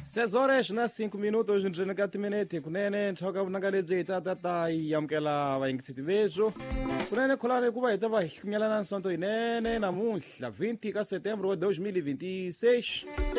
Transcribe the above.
6 horas na 5 minutos ndzeni ka timinete kunene nthloka vunanga lebyi hi tatata yi amukela vayingiseti vezu kunene kholani ku va hi ta va hi hlunyelana nsonto yinene namuntlha 20 ka setembro wa 2026